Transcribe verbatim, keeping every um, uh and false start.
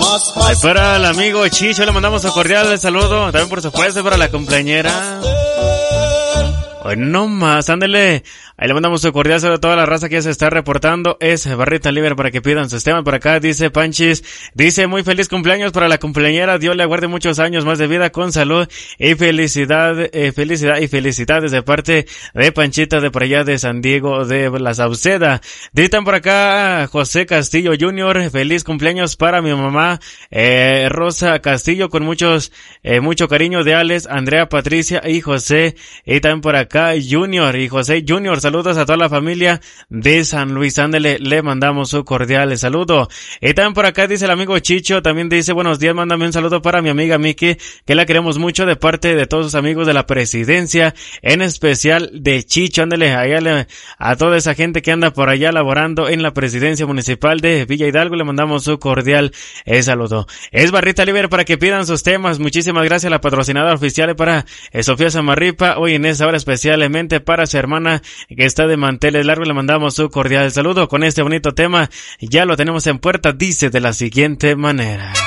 Ay, para el amigo Chicho le mandamos un cordial saludo. También por supuesto para la cumpleañera. Hoy no más, ándele. Ahí le mandamos un cordial saludo a toda la raza que ya se está reportando. Es Barrita Libre para que pidan sus temas. Por acá dice Panchis, dice muy feliz cumpleaños para la cumpleañera. Dios le aguarde muchos años más de vida con salud y felicidad, eh, felicidad y felicidades de parte de Panchita de por allá de San Diego de la Sauceda. Dictan por acá José Castillo junior Feliz cumpleaños para mi mamá, eh, Rosa Castillo, con muchos, eh, mucho cariño de Alex, Andrea, Patricia y José. Y también por acá Junior y José Junior. Saludos a toda la familia de San Luis. Ándele, le mandamos un cordial saludo. Y también por acá dice el amigo Chicho, también dice buenos días, mándame un saludo para mi amiga Miki, que la queremos mucho de parte de todos sus amigos de la presidencia, en especial de Chicho. Ándele, allá a toda esa gente que anda por allá laborando en la presidencia municipal de Villa Hidalgo, le mandamos un cordial eh, saludo. Es Barrita Libre para que pidan sus temas. Muchísimas gracias a la patrocinadora oficial para eh, Sofía Samarripa, hoy en esta hora especialmente para su hermana que está de manteles largos, le mandamos su cordial saludo con este bonito tema. Ya lo tenemos en puerta, dice de la siguiente manera.